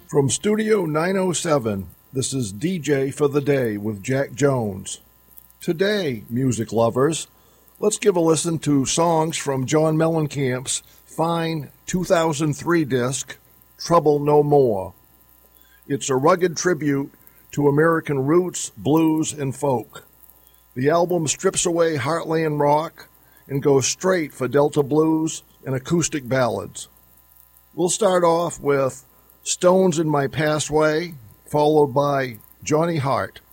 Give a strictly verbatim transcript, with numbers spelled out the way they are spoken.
From Studio nine oh seven, this is D J for the Day with Jack Jones. Today, music lovers, let's give a listen to songs from John Mellencamp's fine two thousand three disc, Trouble No More. It's a rugged tribute to American roots, blues, and folk. The album strips away heartland rock and goes straight for Delta blues and acoustic ballads. We'll start off with Stones in My Past Way, followed by Johnny Hart.